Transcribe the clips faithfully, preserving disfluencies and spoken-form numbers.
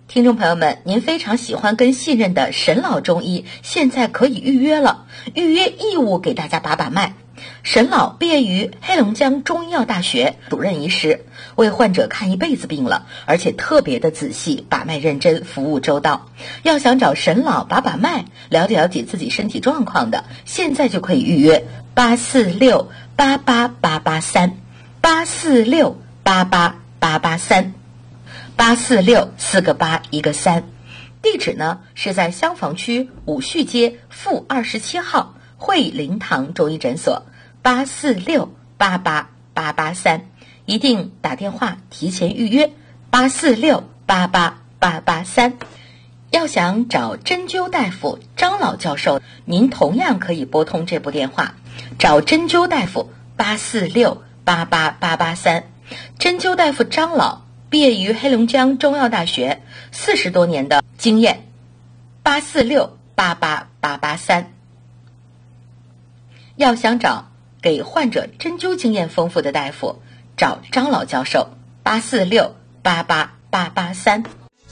听众朋友们，您非常喜欢跟信任的沈老中医，现在可以预约了，预约义务给大家把把脉。沈老毕业于黑龙江中医药大学，主任医师，为患者看一辈子病了，而且特别的仔细，把脉认真，服务周到。要想找沈老把把脉，了解了解自己身体状况的，现在就可以预约八四六八八八八三八四六八八八八三八四六四个八一个三。地址呢是在襄房区武旭街负二十七号惠灵堂中医诊所，八四六八八八八三，一定打电话提前预约八四六八八八八三。要想找针灸大夫张老教授，您同样可以拨通这部电话，找针灸大夫八四六八八八八三。针灸大夫张老毕业于黑龙江中药大学，四十多年的经验，八四六八八八八三。要想找给患者针灸经验丰富的大夫，找张老教授，八四六八八八八三。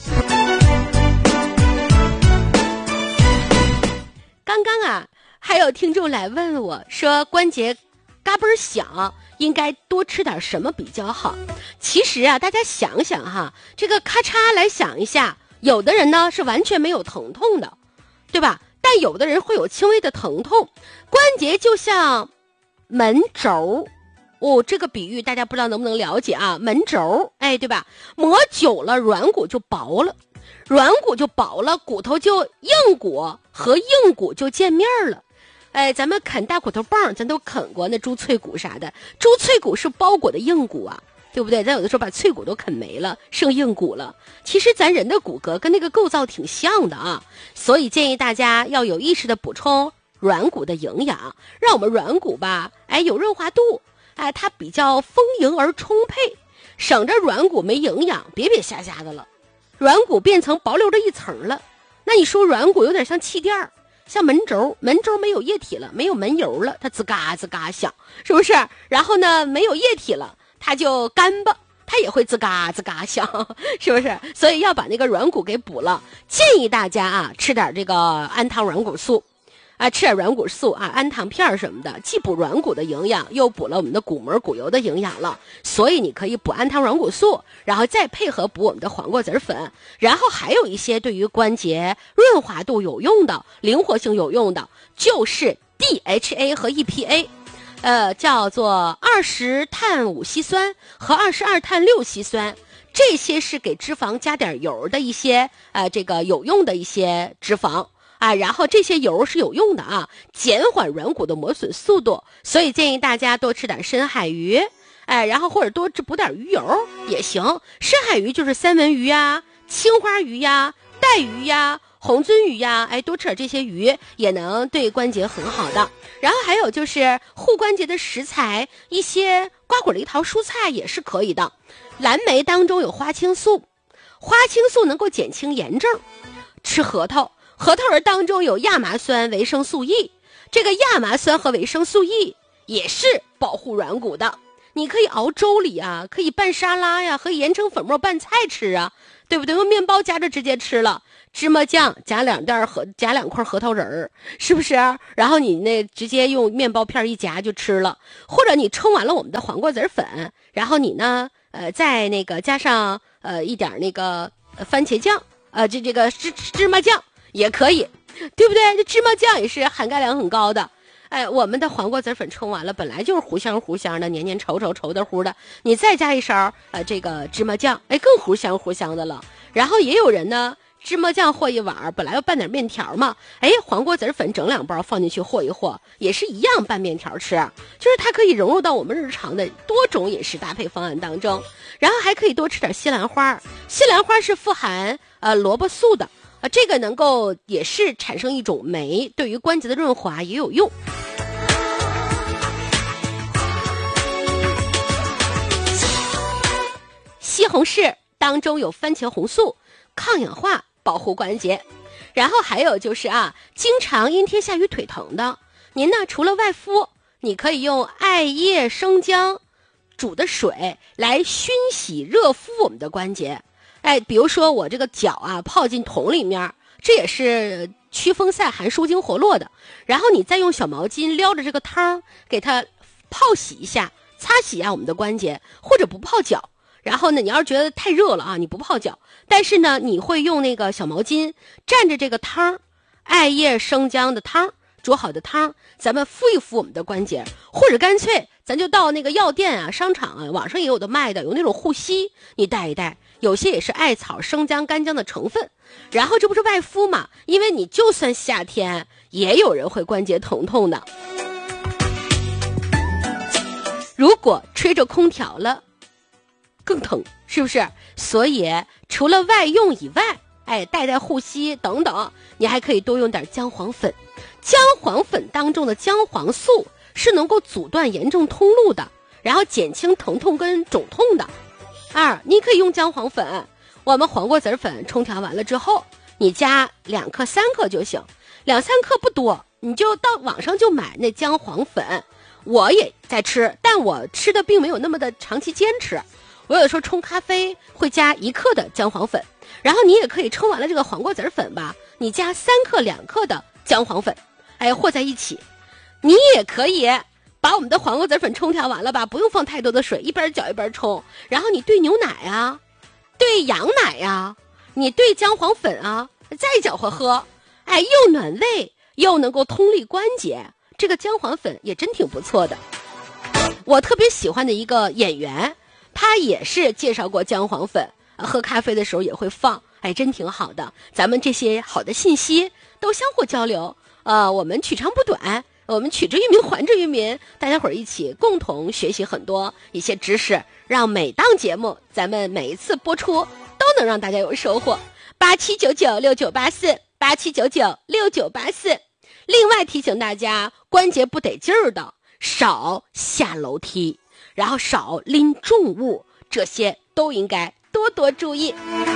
刚刚啊，还有听众来问我说，关节嘎嘣响，应该多吃点什么比较好？其实啊，大家想想哈，这个咔嚓来想一下，有的人呢是完全没有疼痛的，对吧？但有的人会有轻微的疼痛。关节就像门轴，哦，这个比喻大家不知道能不能了解啊？门轴，哎，对吧？磨久了，软骨就薄了，软骨就薄了，骨头就硬骨和硬骨就见面了。哎，咱们啃大骨头棒，咱都啃过那猪脆骨啥的，猪脆骨是包裹的硬骨啊，对不对？咱有的时候把脆骨都啃没了，剩硬骨了。其实咱人的骨骼跟那个构造挺像的啊，所以建议大家要有意识的补充软骨的营养，让我们软骨吧，哎，有润滑度，哎，它比较丰盈而充沛，省着软骨没营养，瘪瘪瞎瞎的了，软骨变成薄溜的一层了。那你说软骨有点像气垫儿，像门轴，门轴没有液体了，没有门油了，它吱嘎吱嘎响，是不是？然后呢，没有液体了，它就干巴，它也会吱嘎吱嘎响，是不是？所以要把那个软骨给补了。建议大家啊，吃点这个安糖软骨素啊，吃点软骨素啊，安糖片什么的，既补软骨的营养，又补了我们的骨膜骨油的营养了。所以你可以补安糖软骨素，然后再配合补我们的黄瓜籽粉，然后还有一些对于关节润滑度有用的、灵活性有用的，就是 D H A 和 E P A。呃，叫做二十碳五烯酸和二十二碳六烯酸，这些是给脂肪加点油的一些呃这个有用的一些脂肪啊，然后这些油是有用的啊，减缓软骨的磨损速度，所以建议大家多吃点深海鱼，哎，然后或者多补点鱼油也行。深海鱼就是三文鱼呀、青花鱼呀、带鱼呀、红鳟鱼呀，哎，多吃点这些鱼也能对关节很好的。然后还有就是护关节的食材，一些瓜果梨桃蔬菜也是可以的。蓝莓当中有花青素，花青素能够减轻炎症。吃核桃，核桃仁当中有亚麻酸、维生素 E， 这个亚麻酸和维生素 E 也是保护软骨的。你可以熬粥里啊，可以拌沙拉呀，可以研成粉末拌菜吃啊，对不对？用面包夹着直接吃了，芝麻酱夹两袋核夹两块核桃仁儿，是不是？然后你那直接用面包片一夹就吃了，或者你冲完了我们的黄瓜籽粉，然后你呢，呃，再那个加上呃一点那个番茄酱，呃，这这个芝芝麻酱也可以，对不对？这芝麻酱也是含钙量很高的。哎，我们的黄瓜籽粉冲完了，本来就是糊香糊香的，黏黏稠稠稠的糊的，你再加一勺呃这个芝麻酱，哎，更糊香糊香的了。然后也有人呢，芝麻酱和一碗，本来要拌点面条嘛，哎，黄瓜籽粉整两包放进去和一和，也是一样拌面条吃，就是它可以融入到我们日常的多种饮食搭配方案当中。然后还可以多吃点西兰花，西兰花是富含呃萝卜素的。啊，这个能够也是产生一种酶，对于关节的润滑也有用。西红柿当中有番茄红素，抗氧化，保护关节。然后还有就是啊，经常阴天下雨腿疼的，您呢除了外敷，你可以用艾叶生姜煮的水来熏洗热敷我们的关节。 哎，比如说我这个脚啊泡进桶里面，这也是驱风散寒、舒筋活络的。然后你再用小毛巾撩着这个汤，给它泡洗一下，擦洗一下我们的关节，或者不泡脚。然后呢，你要是觉得太热了啊，你不泡脚，但是呢，你会用那个小毛巾蘸着这个汤，艾叶生姜的汤，煮好的汤，咱们敷一敷我们的关节，或者干脆咱就到那个药店啊、商场啊，网上也有的卖的，有那种护膝，你带一带。有些也是艾草、生姜、干姜的成分，然后这不是外敷嘛？因为你就算夏天，也有人会关节疼痛的。如果吹着空调了，更疼，是不是？所以除了外用以外，哎，带带护膝等等，你还可以多用点姜黄粉。姜黄粉当中的姜黄素是能够阻断炎症通路的，然后减轻疼痛跟肿痛的。二，你可以用姜黄粉，我们黄瓜籽粉冲调完了之后，你加两克三克就行，两三克不多，你就到网上就买那姜黄粉。我也在吃，但我吃的并没有那么的长期坚持。我有的时候冲咖啡会加一克的姜黄粉，然后你也可以冲完了这个黄瓜籽粉吧，你加三克两克的姜黄粉，哎，和在一起。你也可以把我们的黄瓜籽粉冲调完了吧，不用放太多的水，一边搅一边冲。然后你兑牛奶啊，兑羊奶啊，你兑姜黄粉啊，再搅和喝，哎，又暖胃又能够通利关节，这个姜黄粉也真挺不错的。我特别喜欢的一个演员，他也是介绍过姜黄粉，喝咖啡的时候也会放，哎，真挺好的。咱们这些好的信息都相互交流，呃，我们取长补短，我们取之于民还之于民，大家伙儿一起共同学习很多一些知识，让每档节目咱们每一次播出都能让大家有收获。八七九九六九八四，八七九九六九八四。另外提醒大家，关节不得劲儿的，少下楼梯，然后少拎重物，这些都应该多多注意。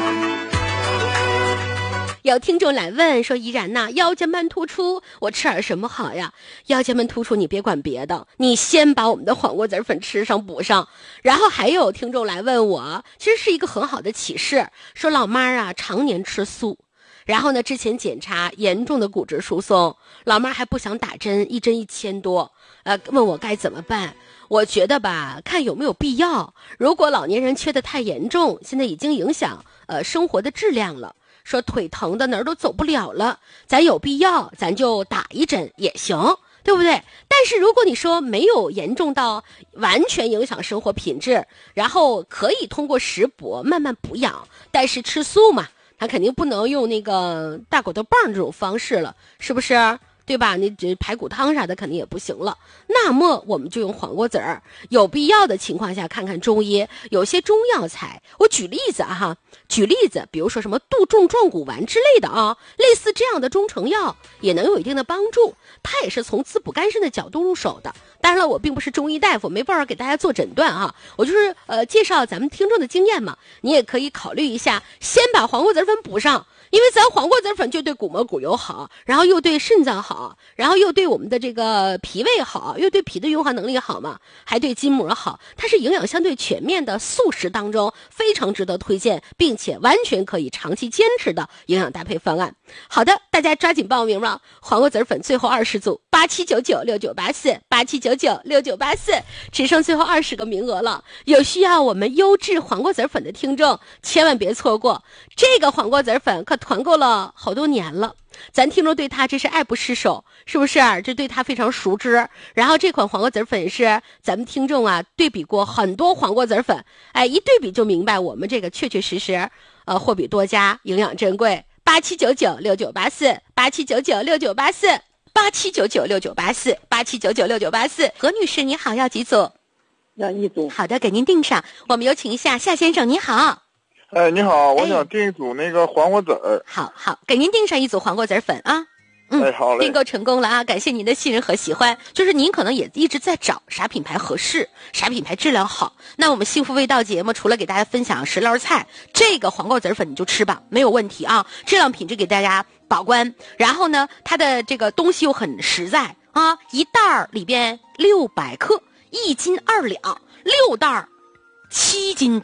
有听众来问说，依然呐，腰间盘突出，我吃点什么好呀？腰间盘突出你别管别的，你先把我们的黄瓜籽粉吃上补上。然后还有听众来问我，其实是一个很好的启示，说老妈啊常年吃素，然后呢之前检查严重的骨质疏松，老妈还不想打针，一针一千多，呃问我该怎么办。我觉得吧，看有没有必要。如果老年人缺得太严重，现在已经影响呃生活的质量了，说腿疼的哪儿都走不了了，咱有必要咱就打一针也行，对不对？但是如果你说没有严重到完全影响生活品质，然后可以通过食补慢慢补养，但是吃素嘛，他肯定不能用那个大骨头棒这种方式了，是不是？对吧？你这排骨汤啥的肯定也不行了，那么我们就用黄瓜籽儿，有必要的情况下看看中医，有些中药材，我举例子啊哈，举例子，比如说什么杜仲壮骨丸之类的啊，类似这样的中成药也能有一定的帮助，它也是从滋补肝肾的角度入手的。当然了，我并不是中医大夫，没办法给大家做诊断啊，我就是呃介绍咱们听众的经验嘛，你也可以考虑一下，先把黄瓜籽粉补上。因为咱黄瓜籽粉就对骨膜骨油好，然后又对肾脏好，然后又对我们的这个脾胃好，又对脾的运化能力好嘛，还对筋膜好，它是营养相对全面的素食当中非常值得推荐，并且完全可以长期坚持的营养搭配方案。好的，大家抓紧报名吧，黄瓜籽粉最后二十组，八七九九六九八四，八七九九六九八四，只剩最后二十个名额了，有需要我们优质黄瓜籽粉的听众千万别错过，这个黄瓜籽粉可团购了好多年了，咱听众对它真是爱不释手，是不是？这对它非常熟知。然后这款黄瓜籽粉是咱们听众啊对比过很多黄瓜籽粉，哎，一对比就明白我们这个确确实实呃货比多家，营养珍贵。八七九九六九八四，八七九九六九八四，八七九九六九八四，八七九九六九八四。何女士你好，要几组？ 要一组。 好的，给您订上。我们有请一下夏先生，你好。 哎，你好，我想订一组那个黄瓜籽儿。 好好，给您订上一组黄瓜籽粉啊。嗯， 哎，好嘞， 订购成功了啊！感谢您的信任和喜欢。就是您可能也一直在找啥品牌合适，啥品牌质量好。那我们幸福味道节目除了给大家分享食疗菜，这个黄瓜籽粉你就吃吧，没有问题啊，质量品质给大家把关。然后呢，它的这个东西又很实在啊，一袋儿里边六百克，一斤二两，六袋儿七斤多。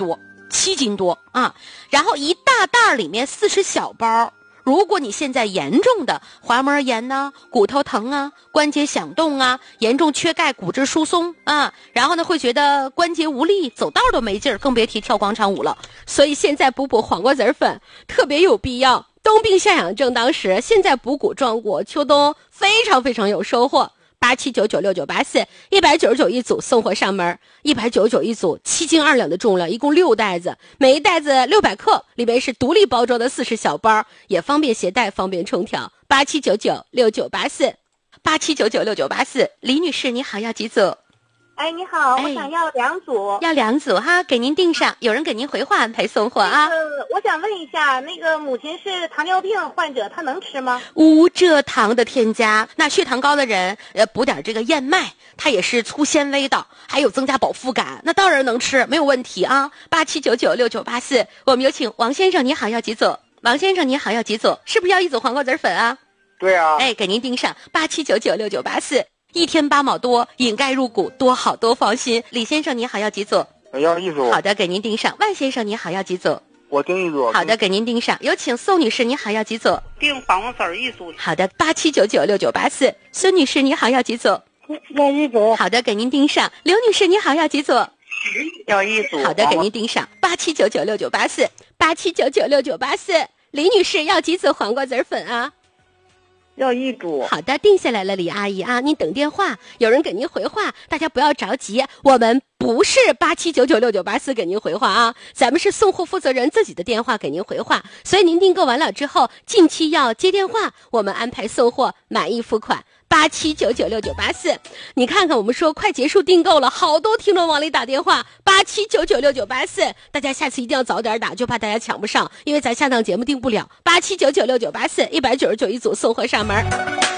七斤多啊。然后一大袋里面四十小包。如果你现在严重的滑膜炎呢、骨头疼啊、关节响动啊、严重缺钙、骨质疏松啊，然后呢会觉得关节无力、走道都没劲儿，更别提跳广场舞了。所以现在补补黄瓜籽粉特别有必要。冬病夏养正当时，现在补骨壮骨，秋冬非常非常有收获。八七九九六九八四，一百九十九一组送货上门，一百九十九一组，七斤二两的重量，一共六袋子，每一袋子六百克，里面是独立包装的四十小包，也方便携带，方便冲调。八七九九六九八四，八七九九六九八四，李女士你好，要几组？ 哎，你好， 哎我想要两组。 要两组哈，给您订上，有人给您回话安排送货啊。 呃，我想问一下，那个母亲是糖尿病患者，她能吃吗？ 无蔗糖的添加，那血糖高的人，呃，补点这个燕麦，它也是粗纤维的，还有增加饱腹感，那当然能吃，没有问题啊。八七九九六九八四，我们有请王先生，你好，要几组？王先生你好，要几组？是不是要一组黄瓜籽粉啊？ 对啊。 哎，给您订上八七九九六九八四，一天八毛多，饮钙入骨，多好多放心。李先生你好，要几组？ 要一组。 好的，给您订上。万先生你好，要几组？ 我订一组。 好的，给您订上。有请宋女士，你好，要几组？ 订黄瓜籽儿一组。 好的，八七九九六九八四。孙女士，你好，要几组？ 要一组。 好的，给您订上。刘女士，你好，要几组？ 要一组。 好的，给您订上。八七九九六九八四，八七九九六九八四。李女士要几组黄瓜籽粉啊？ 要一组。 好的，定下来了，李阿姨啊，您等电话，有人给您回话，大家不要着急，我们不是八七九九六九八四给您回话啊，咱们是送货负责人自己的电话给您回话，所以您订购完了之后，近期要接电话，我们安排送货，满意付款。八七九九六九八四，你看看我们说快结束订购了，好多听众往里打电话，八七九九六九八四，大家下次一定要早点打，就怕大家抢不上，因为咱下档节目订不了。八七九九六九八四，一百九十九一组送货上门。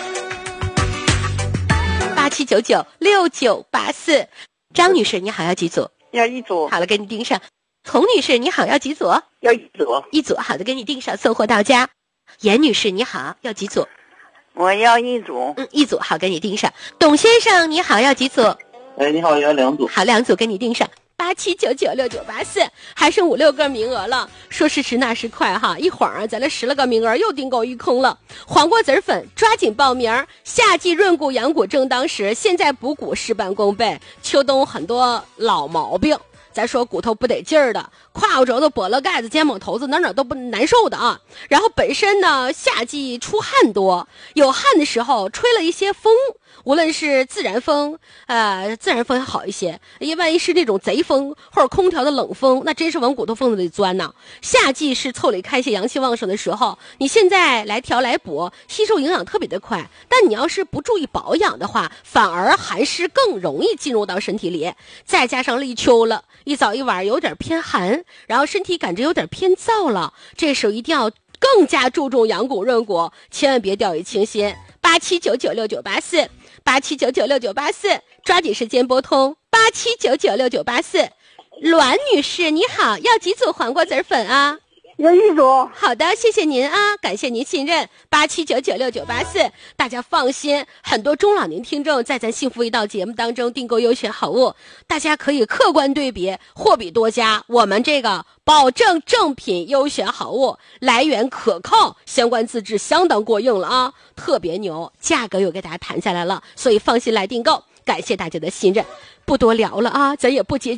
八七九九六九八四，张女士你好，要几组？ 要一组。 好了，给你订上。童女士你好，要几组？ 要一组。 一组，好的，给你订上，送货到家。严女士你好，要几组？ 我要一组。 嗯，一组，好，给你订上。董先生你好，要几组？ 哎，你好，要两组。 好，两组给你订上。八七九九六九八四，还剩五六个名额了。说时迟那时快哈，一会儿啊，咱这十来个名额又订购一空了。黄瓜籽粉，抓紧报名！夏季润骨养骨正当时，现在补骨事半功倍。秋冬很多老毛病，咱说骨头不得劲儿的，胯骨轴子、脖子盖子、肩膀头子哪哪都不难受的啊。然后本身呢，夏季出汗多，有汗的时候吹了一些风。无论是自然风，呃，自然风还好一些，因为万一是那种贼风或者空调的冷风，那真是往骨头缝子里钻呢。夏季是腠理开泄、阳气旺盛的时候，你现在来调来补，吸收营养特别的快。但你要是不注意保养的话，反而寒湿更容易进入到身体里。再加上立秋了，一早一晚有点偏寒，然后身体感觉有点偏燥了，这时候一定要更加注重养骨润骨，千万别掉以轻心。八七九九六九八四，八七九九六九八四，抓紧时间拨通八七九九六九八四。栾女士你好，要几组黄瓜籽粉啊？ 要一组。 好的，谢谢您啊，感谢您信任。八七九九六九八四，大家放心，很多中老年听众在咱幸福一道节目当中订购优选好物，大家可以客观对比，货比多家，我们这个保证正品优选好物，来源可靠，相关资质相当过硬了啊，特别牛，价格又给大家谈下来了，所以放心来订购，感谢大家的信任。不多聊了啊，咱也不结